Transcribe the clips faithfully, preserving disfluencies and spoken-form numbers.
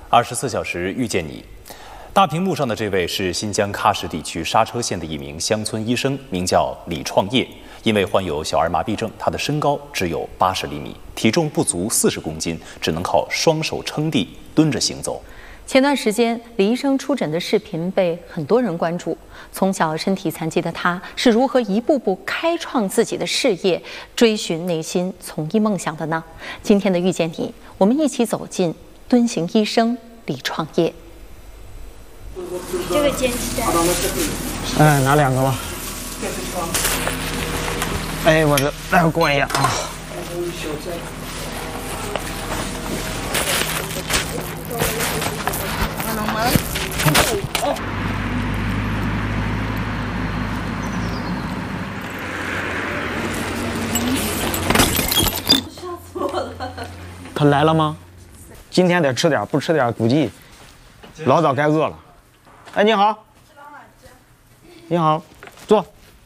二十四小时遇见你，大屏幕上的这位是新疆喀什地区莎车县的一名乡村医生，名叫李创业。因为患有小儿麻痹症，他的身高只有八十厘米，体重不足四十公斤，只能靠双手撑地蹲着行走。 前段时间，李医生出诊的视频被很多人关注。从小身体残疾的他，是如何一步步开创自己的事业，追寻内心从医梦想的呢？今天的遇见你，我们一起走进蹲行医生李创业。 这个捡起来。 哎，拿两个吧。哎，我这来我过一下啊。 吓死我了！ 他来了吗？今天得吃点，不吃点估计老早该饿了。哎，你好。你好，坐。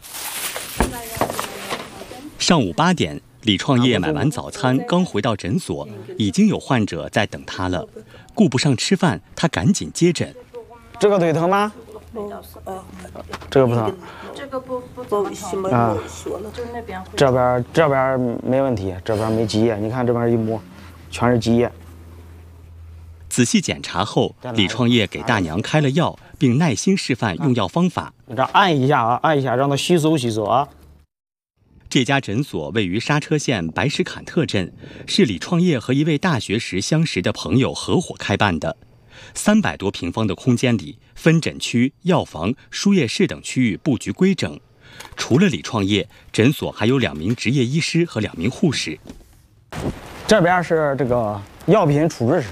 上午八点，李创业买完早餐，刚回到诊所，已经有患者在等他了。顾不上吃饭，他赶紧接诊。 这个腿疼吗？这个不疼。 这个不不怎么疼啊， 就那边。 这边这边没问题，这边没积液。你看这边一摸，全是积液。 仔细检查后，李创业给大娘开了药，并耐心示范用药方法。 你这按一下啊，按一下，让它吸收吸收啊。 这家诊所位于莎车县白什坎特镇，是李创业和一位大学时相识的朋友合伙开办的。三百多平方的空间里，分诊区、药房、输液室等区域布局规整。除了李创业，诊所还有两名执业医师和两名护士。 这边是这个药品处置室，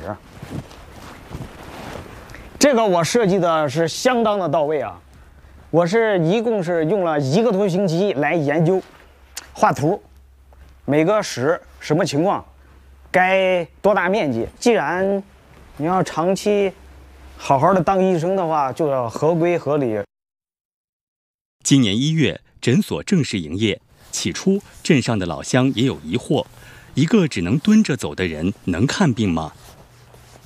这个我设计的是相当的到位啊。我是一共是用了一个多星期来研究。画图，每个室什么情况，该多大面积。既然你要长期好好的当医生的话，就要合规合理。 今年一月，诊所正式营业。起初，镇上的老乡也有疑惑：一个只能蹲着走的人能看病吗？